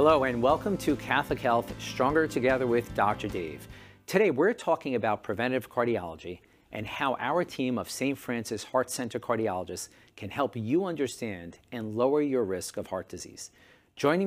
Hello and welcome to Catholic Health Stronger Together with Dr. Dave. Today we're talking about preventive cardiology and how our team of St. Francis Heart Center cardiologists can help you understand and lower your risk of heart disease. Joining